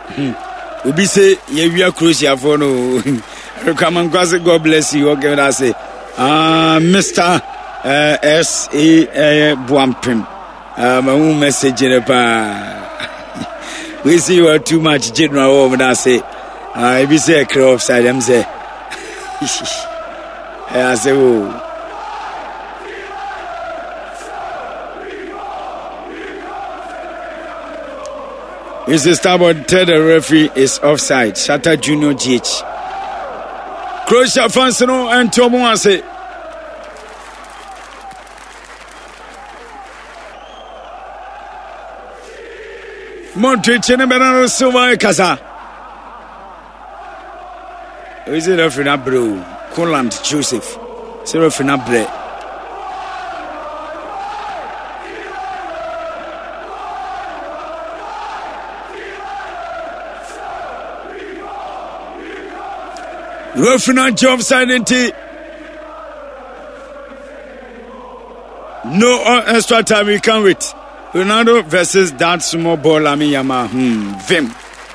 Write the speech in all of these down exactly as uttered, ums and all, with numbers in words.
Obi say ye we are Croatia for no. Come and God bless you. Okay, I say, ah, Mister Uh, S A uh, Buampim. Uh, my own message in a we see you are too much general over that say. Uh, if you say a crow offside, I'm say. I say, oh. It's the starboard third referee is offside. Shatta Junior G H. Croatia fans no and Tomo say. Modric and Bernardo Silva Casa. Is it referee na bro? Colland Joseph. Is it referee na bre? Referee job silently. No extra time we can wait. Ronaldo versus that small ball Ami Yama. Hmm, Vim.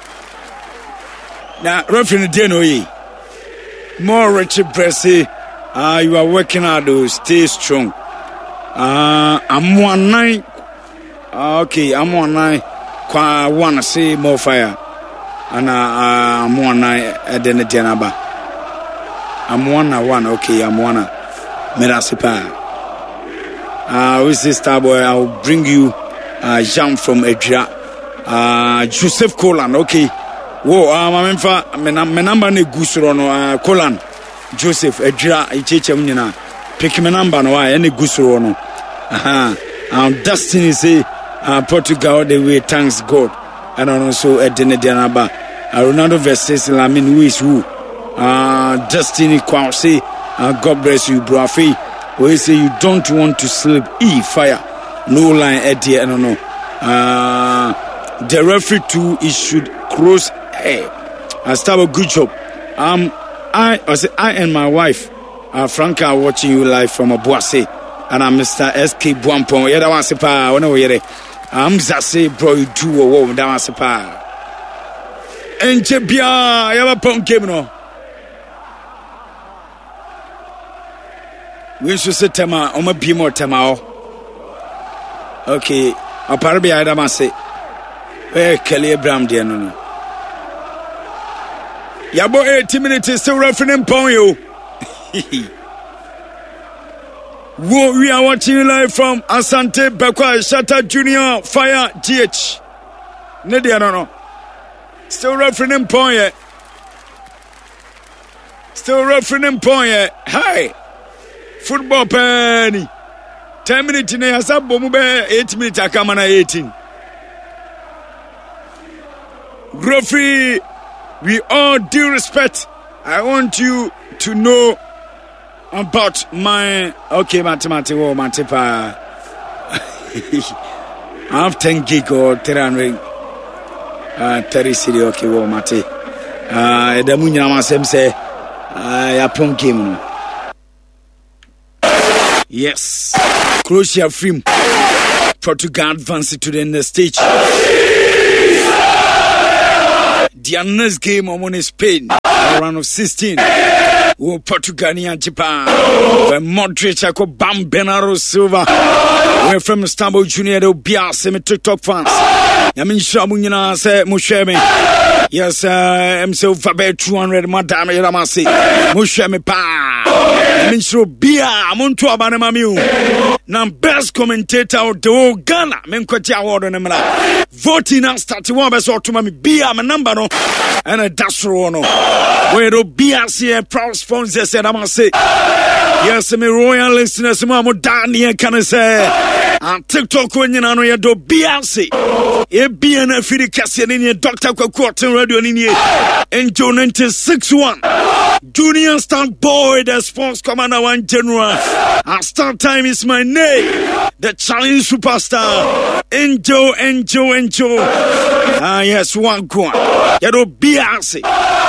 Now, referee Deno ye. More Richard Bressy. Ah, uh, you are working hard to stay strong. Ah, uh, I'm one nine. Uh, okay, I'm one nine. Kwa wanna see more fire. And uh, I'm one nine at the Janaba. I'm one one. Okay, I'm one. Merasipa. Ah, with this star boy, I'll bring you. Uh, Jean from Edra, uh, Joseph Colland, okay. Whoa, uh, my member, my number ne Gusro no, uh, Colland, Joseph Edra, Ichecha Unina, pick my number no, any Gusro no. Aha, um, Destiny say, uh, Portugal, the way thanks God, and also at Dene Dianaba, uh, Ronaldo versus Lamin, who is who, uh, Destiny Kwao say, uh, God bless you, bro. We say you don't want to sleep, e fire. No line at the end, no. Uh, the referee too, it should cross air. I start a good job. Um, I, I say I and my wife, uh, Franca, are watching you live from Abuase, and I'm Mister S K Buampong. Yeah, that was a pa. When we hear, I'm Zase, bro. You do a war. That was a pa. And Jebia, you have a punk game, no. We should say Tema, I'm a be more Tema. Okay, a parabia Adamase. Eh, Kelly Abraham, dear no. Yabo eighty minutes still refereeing upon you. We are watching you live from Asante Bakwa Shatta Junior Fire G H. Nadia no no. Still refereeing upon you. Still refereeing upon you. Hi. Football penny. Ten minutes in a bombe, eight minutes a kamana eighteen. Referee, we all due respect. I want you to know about my okay, mathematics or matipa. I have ten gig or three hundred uh thirty city okay, or mate. Uh the munya masem say uh ya pon game. Yes, Croatia film. Portugal advanced to the next stage. The next game on Spain, round of sixteen. Oh, Portugal and Japan. When Modric, I Bam Bernardo Silva. We're from Istanbul Junior. They'll be our semi TikTok fans. I mean, Shamunina say Mushemi. Yes, uh, I'm so Faber two hundred. Madame Ramasi. Mushemi pa. I mean, so Bia, I'm on to Abanamamu. Now, best commentator of the whole Ghana. Menkwati award on them. Voting and starting one best or to me. Bia, my number no. And a dash no. Where do Bia see a proud sponsor said, I must say. Yes, me royal listeners, Mamu Dani, can I say? And TikTok when you know you do Beyonce. A B N F the Cassian in your Doctor Quarter Radio in here. And Joe ninety-six one. Junior Stand Boy, the sports commander one general. And start time is my name. The challenge superstar. Enjoy, enjoy, enjoy. Ah, yes, one one. You do Beyonce.